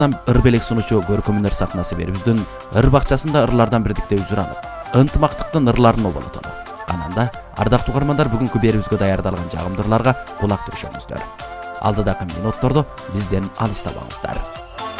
ыр белек сунучу көркөмүнөр сахнасы берибиздин ыр бакчасында ырлардан бирдикте үзүр алып, ынтымактыктын ырларын оболотолу. Ананда ардактуу угармандар бүгүнкү берүүбүзгө даярдалган жагымдырларга кулак төшөңүздөр. Алдыдагы минутторду бизден алыстабаңыздар.